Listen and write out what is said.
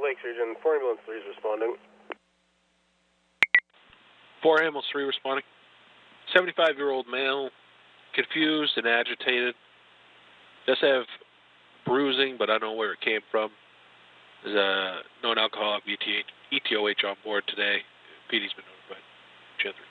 Lakes region, 4 ambulance 3 is responding. 4 ambulance 3 responding. 75-year-old male, confused and agitated. Does have bruising, but I don't know where it came from. There's a known alcoholic ETOH on board today. PD's been notified. Chandler.